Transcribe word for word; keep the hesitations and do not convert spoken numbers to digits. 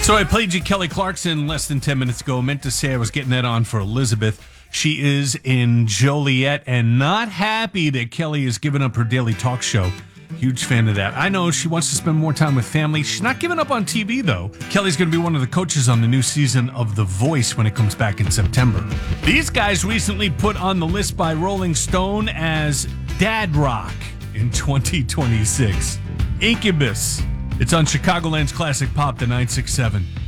So I played you Kelly Clarkson less than ten minutes ago. I meant to say I was getting that on for Elizabeth. She is in Joliet and not happy that Kelly has given up her daily talk show. Huge fan of that. I know she wants to spend more time with family. She's not giving up on T V, though. Kelly's going to be one of the coaches on the new season of The Voice when it comes back in September. These guys recently put on the list by Rolling Stone as Dad Rock in twenty twenty-six. Incubus. It's on Chicagoland's Classic Pop, the nine six seven.